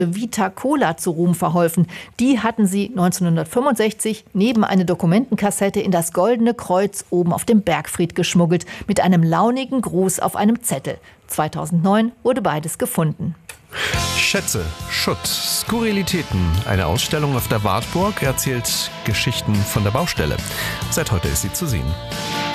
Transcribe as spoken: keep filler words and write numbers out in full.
Vita Cola zu Ruhm verholfen. Die hatten sie neunzehnhundertfünfundsechzig neben eine Dokumentenkassette in das Goldene Kreuz oben auf dem Bergfried geschmuggelt, mit einem launigen Gruß auf einem Zettel. zweitausendneun wurde beides gefunden. Schätze, Schutt, Skurrilitäten. Eine Ausstellung auf der Wartburg erzählt Geschichten von der Baustelle. Seit heute ist sie zu sehen.